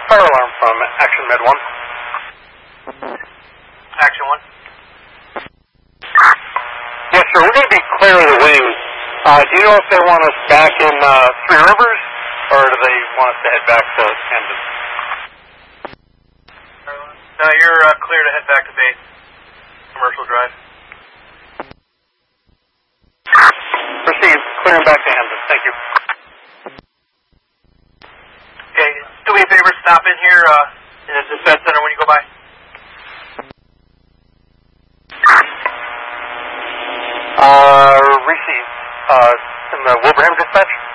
fire alarm from Action Med 1. Action 1. Yes, sir. We're going to be clear of the wings. Do you know if they want us back in Three Rivers, or do they want us to head back to Camden? No, you're clear to head back to base. Commercial Drive. Proceed. Clearing back to Hamden. Thank you. Okay, do me a favor, stop in here in the dispatch center when you go by. Receive. In the Wilbraham dispatch?